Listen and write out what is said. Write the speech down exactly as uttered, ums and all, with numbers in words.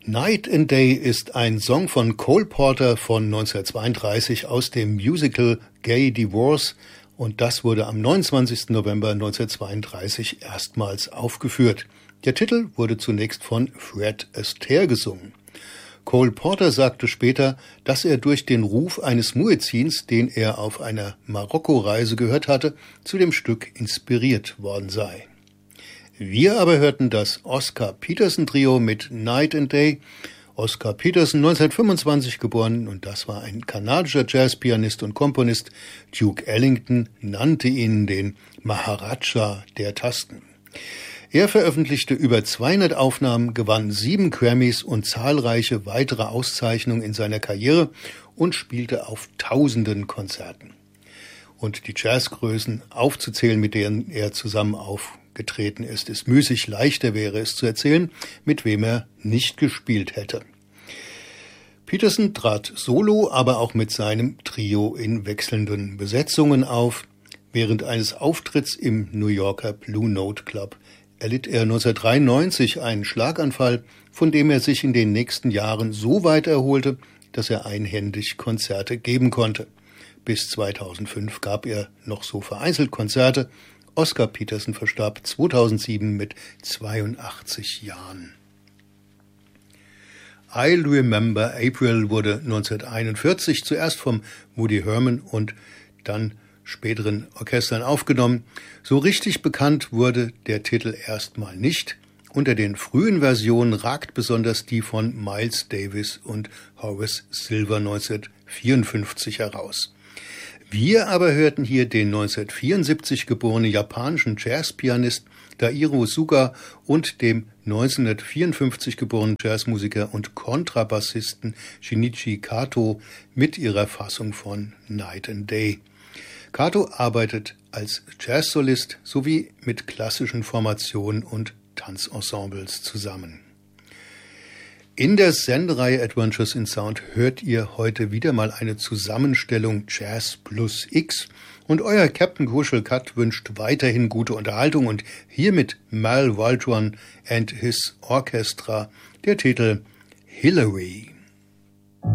Night and Day ist ein Song von Cole Porter von neunzehnhundertzweiunddreißig aus dem Musical Gay Divorce und das wurde am neunundzwanzigsten November neunzehnhundertzweiunddreißig erstmals aufgeführt. Der Titel wurde zunächst von Fred Astaire gesungen. Cole Porter sagte später, dass er durch den Ruf eines Muezzins, den er auf einer Marokko-Reise gehört hatte, zu dem Stück inspiriert worden sei. Wir aber hörten das Oscar Peterson Trio mit Night and Day. Oscar Peterson, neunzehnhundertfünfundzwanzig geboren, und das war ein kanadischer Jazzpianist und Komponist. Duke Ellington nannte ihn den Maharaja der Tasten. Er veröffentlichte über zweihundert Aufnahmen, gewann sieben Grammys und zahlreiche weitere Auszeichnungen in seiner Karriere und spielte auf tausenden Konzerten. Und die Jazzgrößen aufzuzählen, mit denen er zusammen aufgetreten ist, ist müßig. Leichter wäre es zu erzählen, mit wem er nicht gespielt hätte. Peterson trat solo, aber auch mit seinem Trio in wechselnden Besetzungen auf. Während eines Auftritts im New Yorker Blue Note Club erlitt er neunzehnhundertdreiundneunzig einen Schlaganfall, von dem er sich in den nächsten Jahren so weit erholte, dass er einhändig Konzerte geben konnte. Bis zweitausendfünf gab er noch so vereinzelt Konzerte. Oscar Peterson verstarb zweitausendsieben mit zweiundachtzig Jahren. I'll Remember April wurde neunzehnhunderteinundvierzig zuerst vom Woody Herman und dann späteren Orchestern aufgenommen. So richtig bekannt wurde der Titel erstmal nicht. Unter den frühen Versionen ragt besonders die von Miles Davis und Horace Silver neunzehnhundertvierundfünfzig heraus. Wir aber hörten hier den neunzehnhundertvierundsiebzig geborenen japanischen Jazzpianist Dairo Suga und dem neunzehnhundertvierundfünfzig geborenen Jazzmusiker und Kontrabassisten Shinichi Kato mit ihrer Fassung von Night and Day. Kato arbeitet als Jazzsolist sowie mit klassischen Formationen und Tanzensembles zusammen. In der Sendereihe Adventures in Sound hört ihr heute wieder mal eine Zusammenstellung Jazz plus X und euer Captain Kuschelkat wünscht weiterhin gute Unterhaltung und hiermit Mal Waldron and His Orchestra der Titel Hillary.